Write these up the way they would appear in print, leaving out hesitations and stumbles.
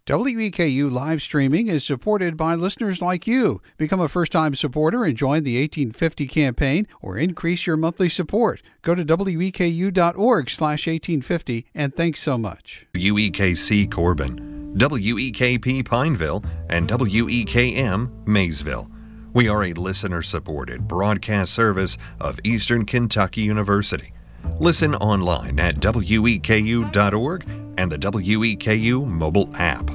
WEKU live streaming is supported by listeners like you. Become a first-time supporter and join the 1850 campaign or increase your monthly support. Go to weku.org/1850 and thanks so much. WEKC Corbin, WEKP Pineville, and WEKM Maysville. We are a listener-supported broadcast service of Eastern Kentucky University. Listen online at weku.org and the WEKU mobile app.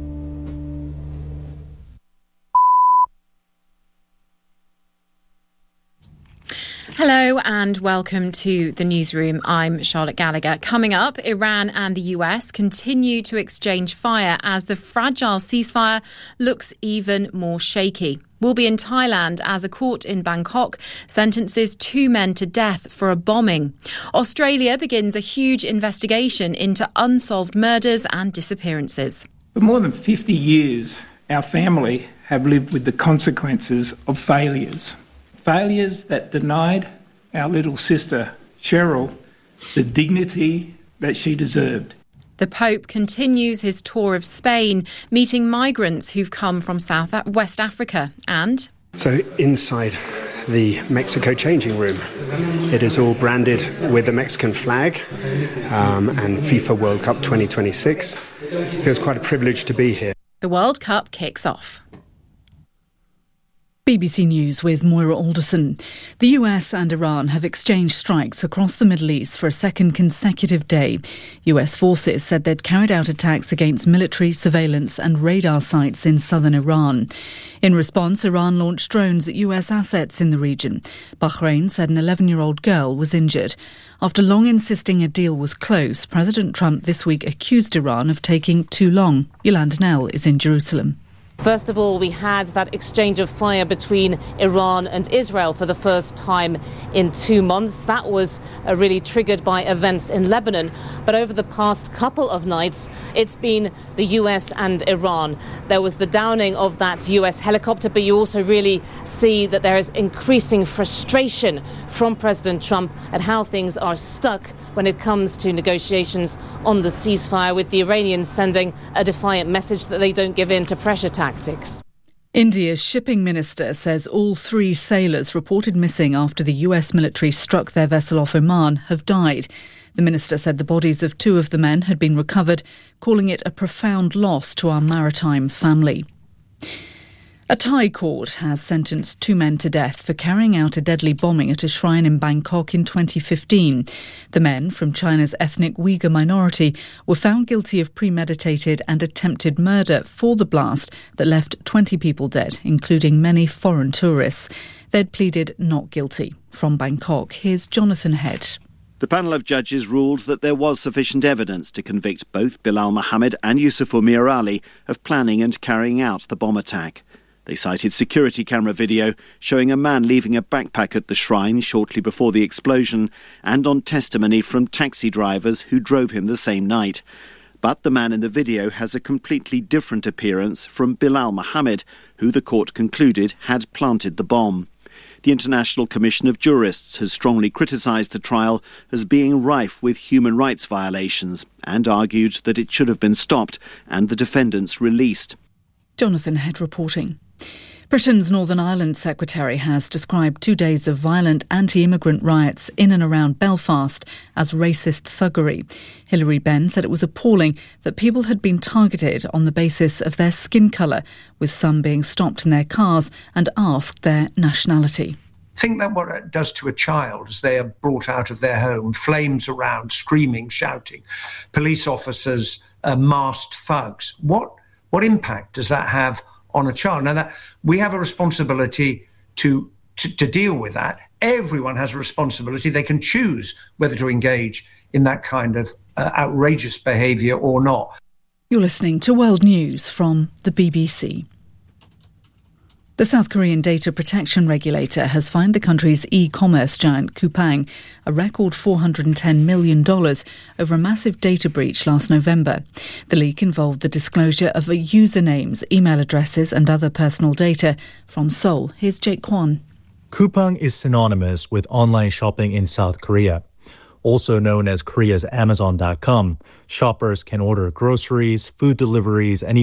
Hello and welcome to the newsroom. I'm Charlotte Gallagher. Coming up, Iran and the US continue to exchange fire as the fragile ceasefire looks even more shaky. We'll be in Thailand as a court in Bangkok sentences 2 men to death for a bombing. Australia begins a huge investigation into unsolved murders and disappearances. For more than 50 years, our family have lived with the consequences of failures. Failures that denied our little sister, Cheryl, the dignity that she deserved. The Pope continues his tour of Spain, meeting migrants who've come from West Africa. And so inside the Mexico changing room, it is all branded with the Mexican flag and FIFA World Cup 2026. It feels quite a privilege to be here. The World Cup kicks off. BBC News with Moira Alderson. The US and Iran have exchanged strikes across the Middle East for a second consecutive day. US forces said they'd carried out attacks against military, surveillance and radar sites in southern Iran. In response, Iran launched drones at US assets in the region. Bahrain said an 11-year-old girl was injured. After long insisting a deal was close, President Trump this week accused Iran of taking too long. Yolanda Nell is in Jerusalem. First of all, we had that exchange of fire between Iran and Israel for the first time in 2 months. That was really triggered by events in Lebanon. But over the past couple of nights, it's been the US and Iran. There was the downing of that US helicopter, but you also really see that there is increasing frustration from President Trump at how things are stuck when it comes to negotiations on the ceasefire, with the Iranians sending a defiant message that they don't give in to pressure tactics. India's shipping minister says all 3 sailors reported missing after the US military struck their vessel off Oman have died. The minister said the bodies of 2 of the men had been recovered, calling it a profound loss to our maritime family. A Thai court has sentenced 2 men to death for carrying out a deadly bombing at a shrine in Bangkok in 2015. The men, from China's ethnic Uyghur minority, were found guilty of premeditated and attempted murder for the blast that left 20 people dead, including many foreign tourists. They'd pleaded not guilty. From Bangkok, here's Jonathan Head. The panel of judges ruled that there was sufficient evidence to convict both Bilal Mohammed and Yusuf Mir Ali of planning and carrying out the bomb attack. They cited security camera video showing a man leaving a backpack at the shrine shortly before the explosion, and on testimony from taxi drivers who drove him the same night. But the man in the video has a completely different appearance from Bilal Mohammed, who the court concluded had planted the bomb. The International Commission of Jurists has strongly criticised the trial as being rife with human rights violations and argued that it should have been stopped and the defendants released. Jonathan Head reporting. Britain's Northern Ireland Secretary has described 2 days of violent anti-immigrant riots in and around Belfast as racist thuggery. Hilary Benn said it was appalling that people had been targeted on the basis of their skin colour, with some being stopped in their cars and asked their nationality. Think that what it does to a child as they are brought out of their home, flames around, screaming, shouting, police officers, masked thugs. What impact does that have on a child? Now, that we have a responsibility to deal with that. Everyone has a responsibility. They can choose whether to engage in that kind of outrageous behaviour or not. You're listening to World News from the BBC. The South Korean data protection regulator has fined the country's e-commerce giant Coupang a record $410 million over a massive data breach last November. The leak involved the disclosure of usernames, email addresses and other personal data from Seoul. Here's Jake Kwon. Coupang is synonymous with online shopping in South Korea. Also known as Korea's Amazon.com, shoppers can order groceries, food deliveries, and